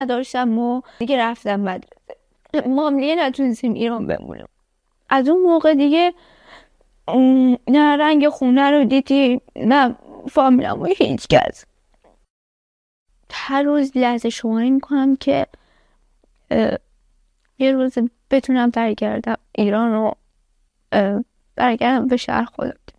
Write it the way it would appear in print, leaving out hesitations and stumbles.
نداشتم و دیگه رفتم مدرسه. ما هم دیگه نتونستیم ایران بمونیم. از اون موقع دیگه نه رنگ خونه رو دیدی، نه فامیلمو، هیچ کس. هر روز لحظه شماری میکنم که یه روز بتونم برگردم ایران و برگردم به شهر خودم.